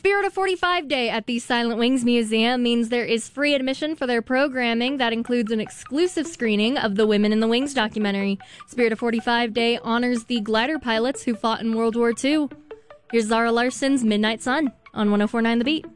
Spirit of 45 Day at the Silent Wings Museum means there is free admission for their programming that includes an exclusive screening of the Women in the Wings documentary. Spirit of 45 Day honors the glider pilots who fought in World War II. Here's Zara Larson's Midnight Sun on 104.9 The Beat.